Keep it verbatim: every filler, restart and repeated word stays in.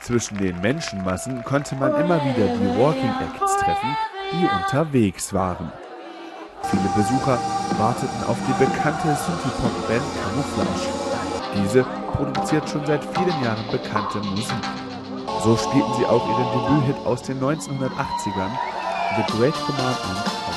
Zwischen den Menschenmassen konnte man immer wieder die Walking Acts treffen, die unterwegs waren. Viele Besucher warteten auf die bekannte Synthie-Pop-Band Camouflage. Diese produziert schon seit vielen Jahren bekannte Musik. So spielten sie auch ihren Debüthit aus den neunzehnhundertachtzigern, The Great Commandment,